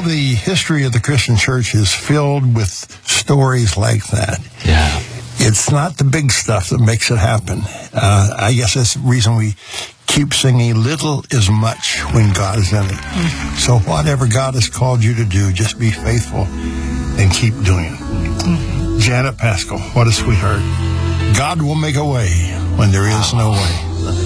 the history of the Christian church is filled with stories like that. Yeah. It's not the big stuff that makes it happen. I guess that's the reason we keep singing, little is much when God is in it. Mm-hmm. So whatever God has called you to do, just be faithful and keep doing it. Mm-hmm. Janet Paschal, what a sweetheart. God will make a way when there is no way.